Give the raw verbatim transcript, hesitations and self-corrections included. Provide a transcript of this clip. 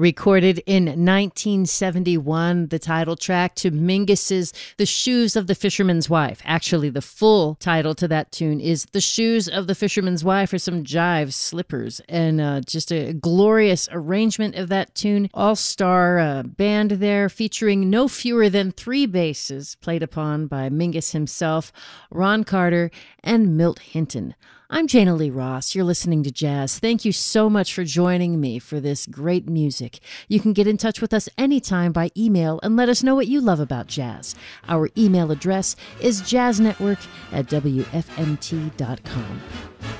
Recorded in nineteen seventy-one, the title track to Mingus's The Shoes of the Fisherman's Wife. Actually, the full title to that tune is The Shoes of the Fisherman's Wife, or some jive slippers. And uh, just a glorious arrangement of that tune. All-star uh, band there featuring no fewer than three basses played upon by Mingus himself, Ron Carter, and Milt Hinton. I'm Jana Lee Ross. You're listening to Jazz. Thank you so much for joining me for this great music. You can get in touch with us anytime by email and let us know what you love about jazz. Our email address is jazznetwork at w f m t dot com.